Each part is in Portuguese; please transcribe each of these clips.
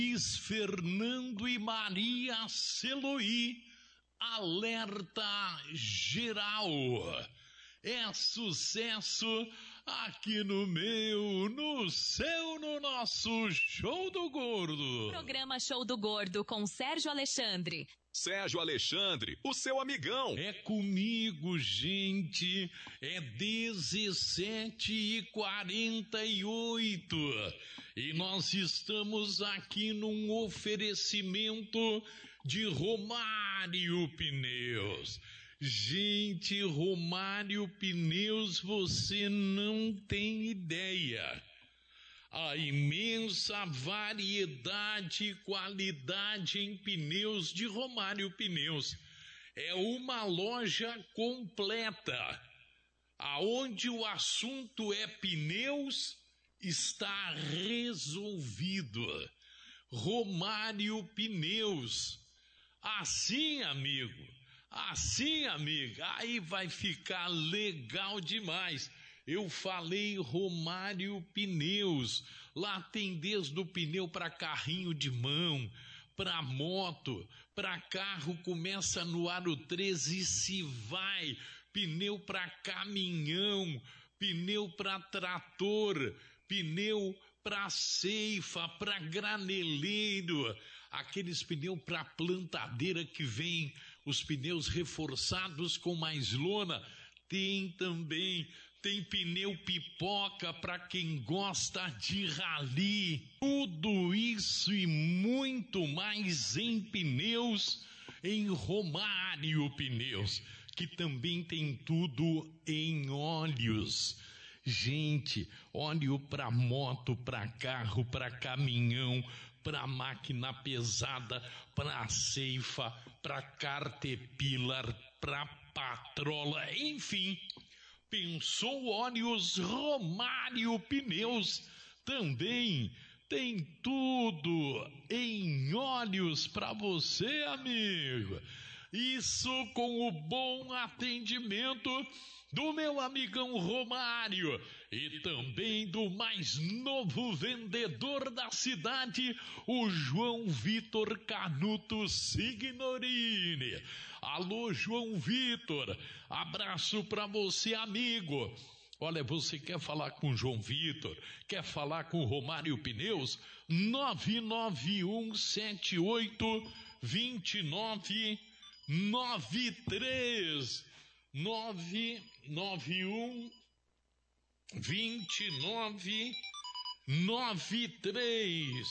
Luiz Fernando e Maria Celoí, alerta geral. É sucesso aqui no meu, no seu, no nosso Show do Gordo. Programa Show do Gordo com Sérgio Alexandre. Sérgio Alexandre, o seu amigão. É comigo, gente. É 17h48 e nós estamos aqui num oferecimento de Romário Pneus. Gente, Romário Pneus, você não tem ideia. A imensa variedade e qualidade em pneus de Romário Pneus. É uma loja completa. Aonde o assunto é pneus, está resolvido. Romário Pneus. Assim, amigo. Assim, amiga, aí vai ficar legal demais. Eu falei Romário Pneus. Lá tem desde o pneu para carrinho de mão, para moto, para carro, começa no aro 13 e se vai. Pneu para caminhão, pneu para trator, pneu para ceifa, para graneleiro, aqueles pneus para plantadeira que vem os pneus reforçados com mais lona, tem também, tem pneu pipoca para quem gosta de rally, tudo isso e muito mais em pneus, em Romário Pneus, que também tem tudo em óleos. Gente, óleo para moto, para carro, para caminhão, para máquina pesada, para ceifa, para Caterpillar, para patrola, enfim. Pensou óleos Romário Pneus? Também tem tudo em óleos para você, amigo. Isso com o bom atendimento do meu amigão Romário e também do mais novo vendedor da cidade, o João Vitor Canuto Signorini. Alô, João Vitor, abraço pra você, amigo. Olha, você quer falar com o João Vitor, quer falar com o Romário Pneus? 991782993 9912993.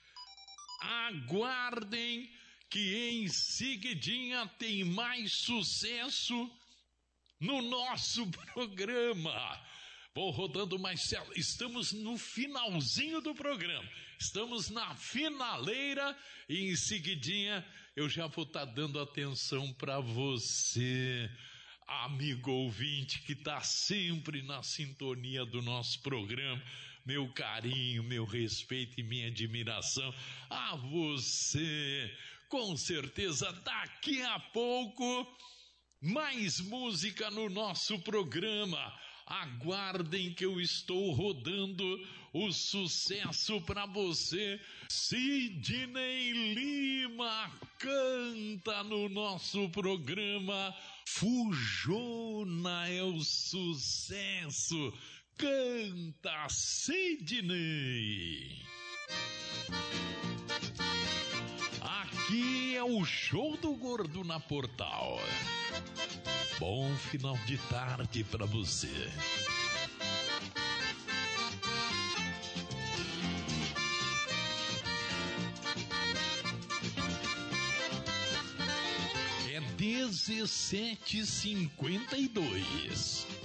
Aguardem que em seguidinha tem mais sucesso no nosso programa. Vou rodando mais células. Estamos no finalzinho do programa. Estamos na finaleira e em seguidinha eu já vou estar dando atenção para você, amigo ouvinte, que está sempre na sintonia do nosso programa. Meu carinho, meu respeito e minha admiração a você. Com certeza, daqui a pouco, mais música no nosso programa. Aguardem que eu estou rodando o sucesso para você. Sidney Lima canta no nosso programa. Fujona é o sucesso. Canta, Sidney. Aqui é o Show do Gordo na Portal. Bom final de tarde para você. É 17h52.